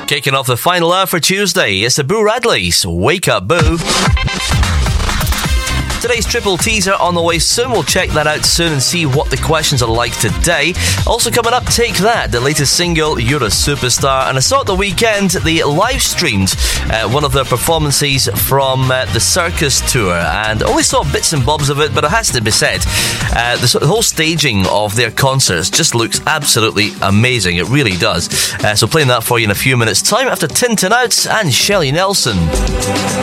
Kicking off the final hour for Tuesday, it's the Boo Radleys. Wake Up Boo. Today's triple teaser on the way soon. We'll check that out soon and see what the questions are like today. Also coming up, Take That, the latest single, You're a Superstar. And I saw at the weekend they live streamed one of their performances from the Circus Tour, and only saw bits and bobs of it, but it has to be said, the whole staging of their concerts just looks absolutely amazing. It really does. So playing that for you in a few minutes' time after Tintin Out and Shelley Nelson.